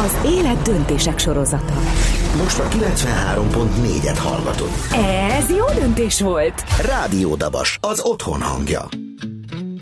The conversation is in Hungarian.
Az élet döntések sorozata. Most a 93.4-et hallgatod. Ez jó döntés volt! Rádió Dabas, az otthon hangja.